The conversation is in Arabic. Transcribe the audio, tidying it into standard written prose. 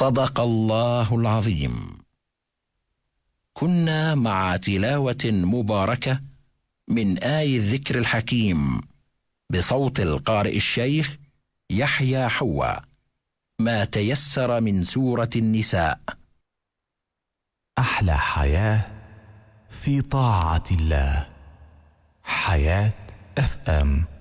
صدق الله العظيم. كنا مع تلاوة مباركة من آي الذكر الحكيم بصوت القارئ الشيخ يحيى حوا، ما تيسر من سورة النساء. أحلى حياة في طاعة الله. حياة FM.